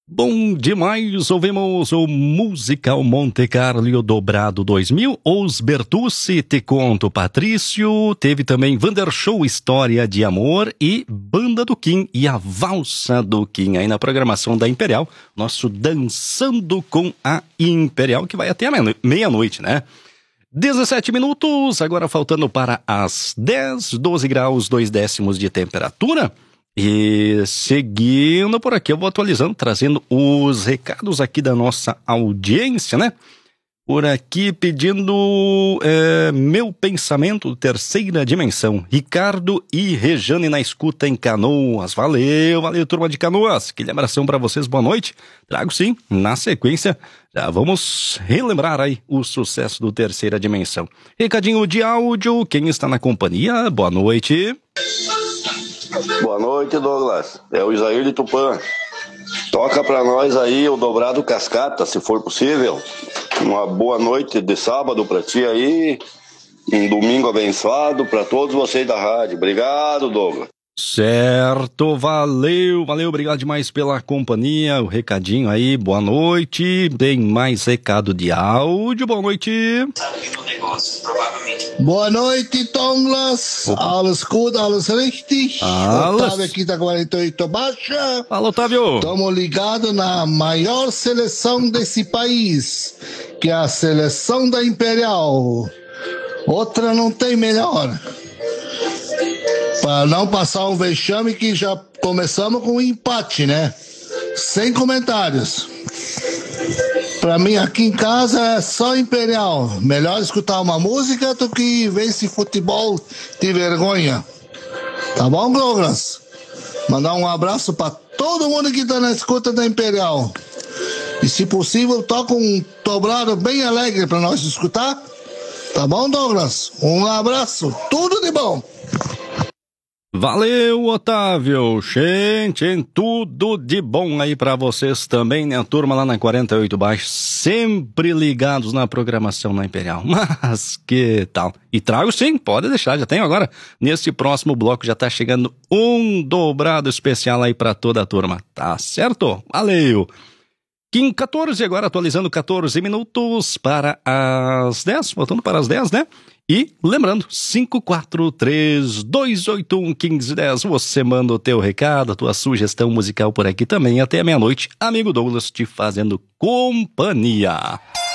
Bom demais, ouvimos o musical Monte Carlo Dobrado 2000, Os Bertucci, Te Conto Patrício, teve também Wandershow História de Amor e Banda do Kim e a Valsa do Kim, aí na programação da Imperial, nosso Dançando com a Imperial, que vai até a meia-noite, né? 17 minutos, agora faltando para as 10, 12 graus, 2 décimos de temperatura. E seguindo por aqui, eu vou atualizando, trazendo os recados aqui da nossa audiência, né? Por aqui pedindo Meu Pensamento, Terceira Dimensão. Ricardo e Rejane na escuta em Canoas. Valeu, turma de Canoas. Aquele abração para vocês, boa noite. Trago sim, na sequência, já vamos relembrar aí o sucesso do Terceira Dimensão. Recadinho de áudio, quem está na companhia, boa noite. Boa noite, Douglas. É o Isair de Tupã. Toca pra nós aí o Dobrado Cascata, se for possível. Uma boa noite de sábado pra ti aí. Um domingo abençoado pra todos vocês da rádio. Obrigado, Douglas. Certo, valeu, obrigado demais pela companhia, o recadinho aí, boa noite, tem mais recado de áudio, boa noite. Boa noite, Douglas. Alles gut, alles richtig. Otávio aqui da 48 Baixa. Fala, Otávio. Estamos ligados na maior seleção desse país, que é a seleção da Imperial. Outra não tem melhor. Para não passar um vexame que já começamos com um empate, né? Sem comentários. Pra mim aqui em casa é só Imperial. Melhor escutar uma música do que ver esse futebol de vergonha. Tá bom, Douglas? Mandar um abraço pra todo mundo que tá na escuta da Imperial. E se possível, toca um dobrado bem alegre pra nós escutar. Tá bom, Douglas? Um abraço. Tudo de bom. Valeu, Otávio. Gente, tudo de bom aí pra vocês também, né? A turma lá na 48 Baixo, sempre ligados na programação na Imperial. Mas que tal? E trago sim, pode deixar, já tenho agora. Nesse próximo bloco já tá chegando um dobrado especial aí pra toda a turma. Tá certo? Valeu. Kim 14, agora atualizando 14 minutos para as 10, voltando para as 10, né? E lembrando, 543-281-1510, você manda o teu recado, a tua sugestão musical por aqui também, até a meia-noite, amigo Douglas te fazendo companhia.